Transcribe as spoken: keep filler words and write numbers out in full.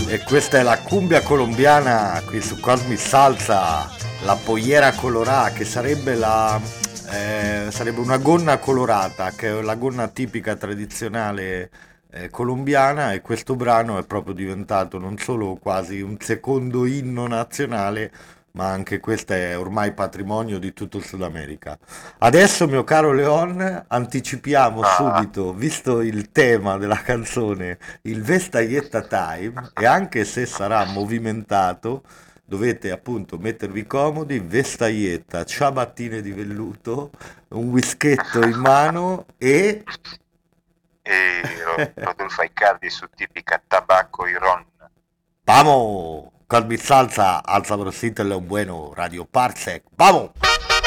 E questa è la cumbia colombiana qui su Cosmic Salsa, la pollera colorata, che sarebbe la eh, sarebbe una gonna colorata, che è la gonna tipica tradizionale eh, colombiana, e questo brano è proprio diventato non solo quasi un secondo inno nazionale, ma anche questo è ormai patrimonio di tutto il Sud America. Adesso, mio caro Leon, anticipiamo Ah, subito, visto il tema della canzone, il Vestaietta Time, e anche se sarà movimentato, dovete appunto mettervi comodi, vestaietta, ciabattine di velluto, un whisketto in mano e... e Ro- Rodolfo Aicardi su tipica tabacco y ron. ¡Vamos! Con mi salsa, alza brosito en lo bueno, Radio Parsec, ¡vamos!